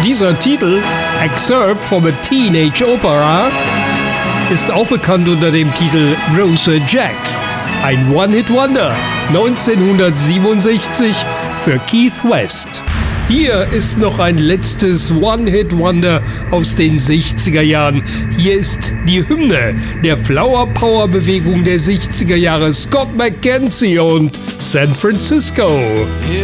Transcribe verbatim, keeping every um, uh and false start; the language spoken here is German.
Dieser Titel, Excerpt from a Teenage Opera, ist auch bekannt unter dem Titel Grocer Jack. Ein One-Hit-Wonder neunzehnhundertsiebenundsechzig für Keith West. Hier ist noch ein letztes One-Hit-Wonder aus den sechziger Jahren. Hier ist die Hymne der Flower-Power-Bewegung der sechziger Jahre, Scott McKenzie und San Francisco.